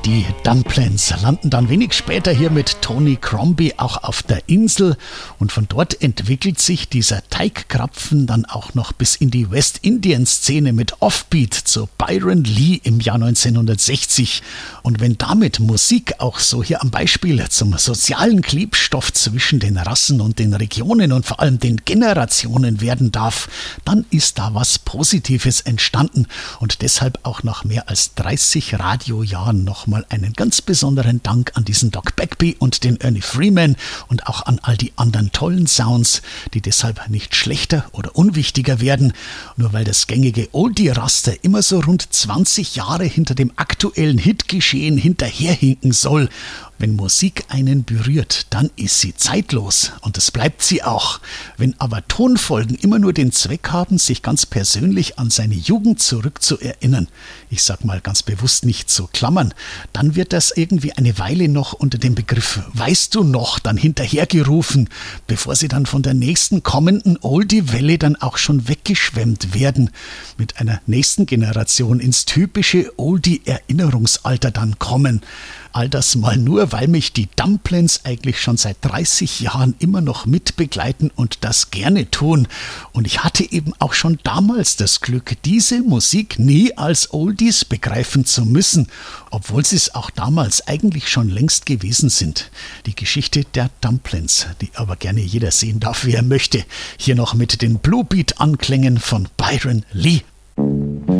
Die Dumplins landen dann wenig später hier mit Tony Crombie auch auf der Insel und von dort entwickelt sich dieser Teigkrapfen dann auch noch bis in die West-Indien-Szene mit Offbeat zu Byron Lee im Jahr 1960. Und wenn damit Musik auch so hier am Beispiel zum sozialen Klebstoff zwischen den Rassen und den Regionen und vor allem den Generationen werden darf, dann ist da was Positives entstanden und deshalb auch nach mehr als 30 Radiojahren nochmal einen ganz besonderen Dank an diesen Doc Bagby und den Ernie Freeman und auch an all die anderen tollen Sounds, die deshalb nicht schlechter oder unwichtiger werden, nur weil das gängige Oldie-Raster immer so rund 20 Jahre hinter dem aktuellen Hitgeschehen hinterherhinken soll. Wenn Musik einen berührt, dann ist sie zeitlos und das bleibt sie auch. Wenn aber Tonfolgen immer nur den Zweck haben, sich ganz persönlich an seine Jugend zurückzuerinnern, ich sag mal ganz bewusst nicht zu klammern, dann wird das irgendwie eine Weile noch unter dem Begriff "Weißt du noch" dann hinterhergerufen, bevor sie dann von der nächsten kommenden Oldie-Welle dann auch schon weggeschwemmt werden, mit einer nächsten Generation ins typische Oldie-Erinnerungsalter dann kommen. All das mal nur, weil mich die Dumplins eigentlich schon seit 30 Jahren immer noch mitbegleiten und das gerne tun. Und ich hatte eben auch schon damals das Glück, diese Musik nie als Oldies begreifen zu müssen, obwohl sie es auch damals eigentlich schon längst gewesen sind. Die Geschichte der Dumplins, die aber gerne jeder sehen darf, wie er möchte. Hier noch mit den Bluebeat-Anklängen von Byron Lee.